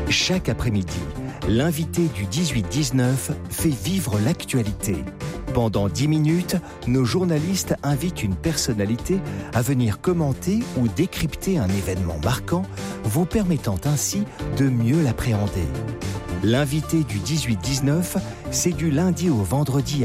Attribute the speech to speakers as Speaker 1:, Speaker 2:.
Speaker 1: Chaque après-midi, l'invité du 18-19 fait vivre l'actualité. Pendant 10 minutes, nos journalistes invitent une personnalité à venir commenter ou décrypter un événement marquant, vous permettant ainsi de mieux l'appréhender. L'invité du 18-19, c'est du lundi au vendredi